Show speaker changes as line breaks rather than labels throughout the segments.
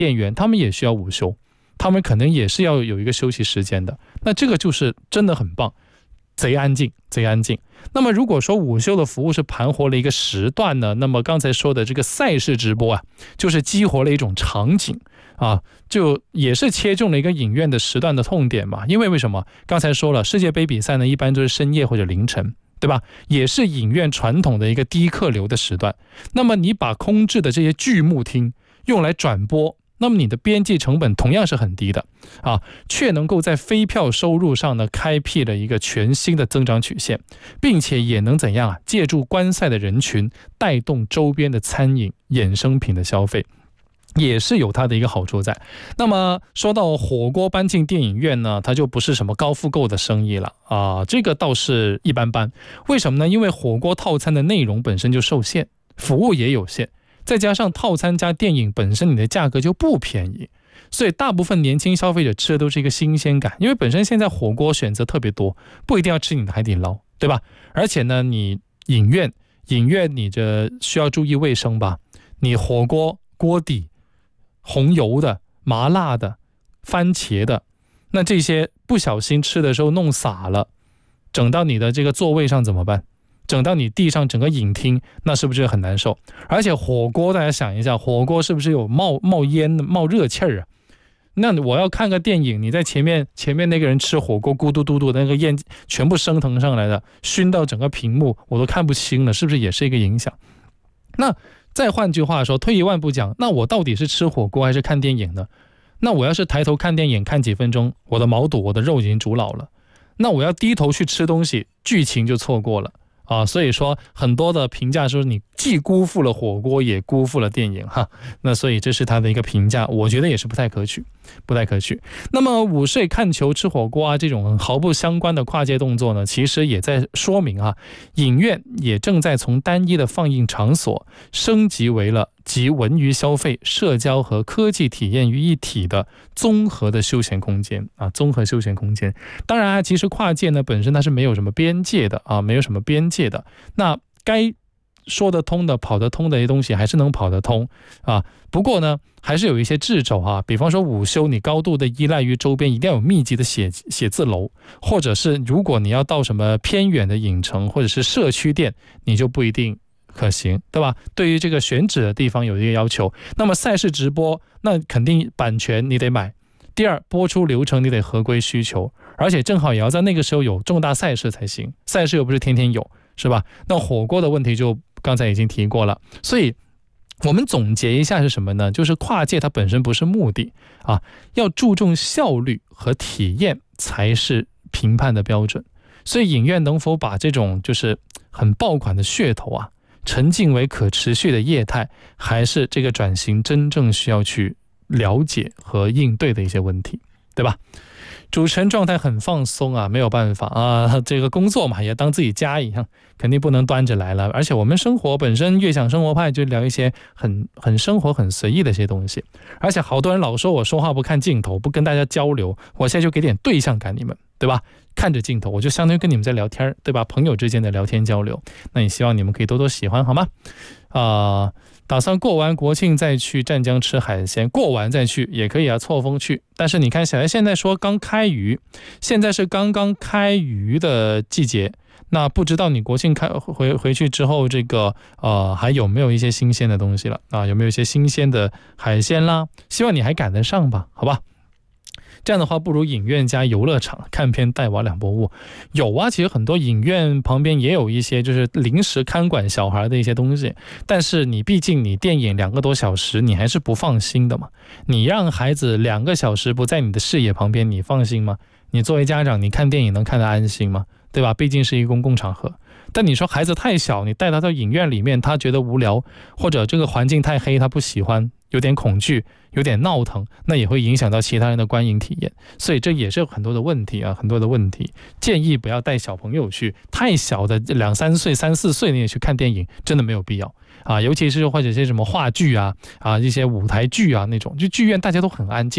店员他们也需要午休，他们可能也是要有一个休息时间的。那这个就是真的很棒，贼安静，贼安静。那么如果说午休的服务是盘活了一个时段呢，那么刚才说的这个赛事直播啊，就是激活了一种场景啊，就也是切中了一个影院的时段的痛点嘛。因为什么？刚才说了，世界杯比赛呢，一般都是深夜或者凌晨，对吧？也是影院传统的一个低客流的时段。那么你把空置的这些剧目厅用来转播，那么你的边际成本同样是很低的啊，却能够在飞票收入上呢开辟了一个全新的增长曲线，并且也能怎样啊？借助观赛的人群带动周边的餐饮衍生品的消费，也是有它的一个好处在。那么说到火锅搬进电影院呢，它就不是什么高复购的生意了啊，这个倒是一般般。为什么呢？因为火锅套餐的内容本身就受限，服务也有限，再加上套餐加电影本身你的价格就不便宜，所以大部分年轻消费者吃的都是一个新鲜感。因为本身现在火锅选择特别多，不一定要吃你的海底捞，对吧？而且呢，你影院你这需要注意卫生吧，你火锅锅底红油的、麻辣的、番茄的，那这些不小心吃的时候弄洒了，整到你的这个座位上怎么办？整到你地上整个影厅，那是不是很难受？而且火锅大家想一下，火锅是不是有冒烟冒热气儿啊？那我要看个电影，你在前面那个人吃火锅咕嘟嘟嘟的那个烟全部升腾上来的，熏到整个屏幕我都看不清了，是不是也是一个影响？那再换句话说，退一万步讲，那我到底是吃火锅还是看电影呢？那我要是抬头看电影看几分钟，我的毛肚我的肉已经煮老了，那我要低头去吃东西，剧情就错过了啊。所以说很多的评价说你既辜负了火锅也辜负了电影哈。那所以这是他的一个评价，我觉得也是不太可取。那么午睡看球吃火锅啊，这种毫不相关的跨界动作呢，其实也在说明啊，影院也正在从单一的放映场所升级为了集文娱消费、社交和科技体验于一体的综合的休闲空间啊，综合休闲空间。当然啊，其实跨界呢本身它是没有什么边界的啊，没有什么边界的。那该说得通的、跑得通的一些东西还是能跑得通啊。不过呢，还是有一些掣肘啊，比方说午休，你高度的依赖于周边一定要有密集的写字楼，或者是如果你要到什么偏远的影城或者是社区店，你就不一定可行，对吧？对于这个选址的地方有一个要求。那么赛事直播，那肯定版权你得买。第二，播出流程你得合规需求，而且正好也要在那个时候有重大赛事才行，赛事又不是天天有，是吧？那火锅的问题就刚才已经提过了，所以我们总结一下是什么呢？就是跨界它本身不是目的啊，要注重效率和体验才是评判的标准。所以影院能否把这种就是很爆款的噱头啊沉浸为可持续的业态，还是这个转型真正需要去了解和应对的一些问题，对吧？主持人状态很放松啊，没有办法啊，这个工作嘛，也当自己家一样，肯定不能端着来了。而且我们生活本身悦享生活派就聊一些很生活很随意的一些东西。而且好多人老说我说话不看镜头，不跟大家交流，我现在就给点对象感你们，对吧？看着镜头，我就相当于跟你们在聊天，对吧？朋友之间的聊天交流，那也希望你们可以多多喜欢，好吗？打算过完国庆再去湛江吃海鲜，过完再去也可以啊，错峰去。但是你看小孩现在说刚开渔，现在是刚刚开渔的季节，那不知道你国庆回去之后，这个还有没有一些新鲜的东西了啊？有没有一些新鲜的海鲜啦？希望你还赶得上吧，好吧？这样的话，不如影院加游乐场，看片带娃两不误。有啊，其实很多影院旁边也有一些就是临时看管小孩的一些东西，但是你毕竟你电影2个多小时，你还是不放心的嘛。你让孩子2个小时不在你的视野旁边，你放心吗？你作为家长，你看电影能看得安心吗？对吧？毕竟是一个公共场合。但你说孩子太小，你带他到影院里面，他觉得无聊，或者这个环境太黑，他不喜欢，有点恐惧，有点闹腾，那也会影响到其他人的观影体验。所以这也是有很多的问题啊，很多的问题。建议不要带小朋友去，太小的2、3岁、3、4岁你也去看电影，真的没有必要啊。尤其是或者一些什么话剧啊、一些舞台剧啊那种，就剧院大家都很安静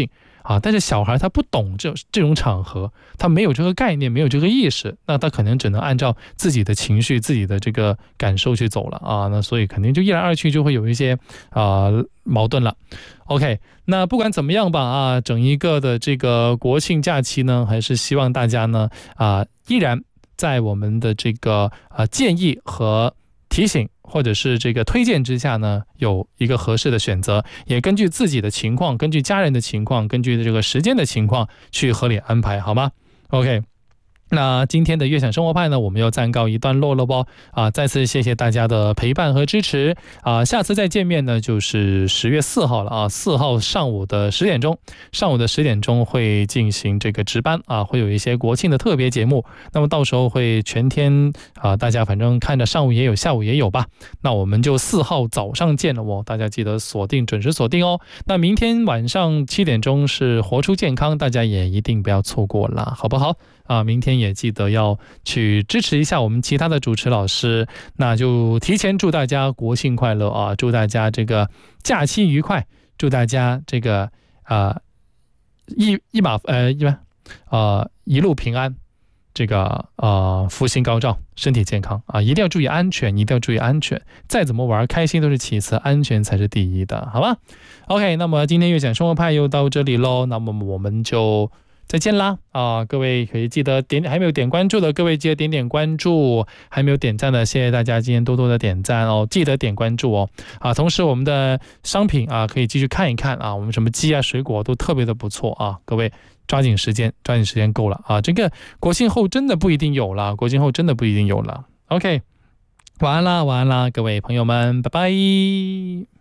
啊，但是小孩他不懂这种场合，他没有这个概念，没有这个意识，那他可能只能按照自己的情绪、自己的这个感受去走了啊，那所以肯定就一来二去就会有一些矛盾了。OK， 那不管怎么样吧啊，整一个的这个国庆假期呢，还是希望大家呢依然在我们的这个建议和提醒或者是这个推荐之下呢，有一个合适的选择，也根据自己的情况，根据家人的情况，根据这个时间的情况去合理安排，好吗 ？OK。那今天的悦享生活派呢，我们要暂告一段落了啵啊！再次谢谢大家的陪伴和支持啊！下次再见面呢，就是10月4号了啊！4号上午的10点钟会进行这个值班啊，会有一些国庆的特别节目。那么到时候会全天啊，大家反正看着上午也有，下午也有吧。那我们就4号早上见了哦，大家记得准时锁定哦。那明天晚上7点钟是活出健康，大家也一定不要错过啦，好不好？啊，明天也记得要去支持一下我们其他的主持老师，那就提前祝大家国庆快乐啊！祝大家这个假期愉快，祝大家这个一路平安，这个福星高照，身体健康啊！一定要注意安全，一定要注意安全。再怎么玩开心都是其次，安全才是第一的，好吧 ？OK， 那么今天悦享生活派又到这里喽，那么我们就再见啦啊！各位可以记得还没有点关注的各位记得点关注，还没有点赞的谢谢大家今天多多的点赞哦，记得点关注哦啊！同时我们的商品啊可以继续看一看啊，我们什么鸡啊水果都特别的不错啊，各位抓紧时间够了啊！这个国庆后真的不一定有了，OK， 晚安啦，各位朋友们，拜拜。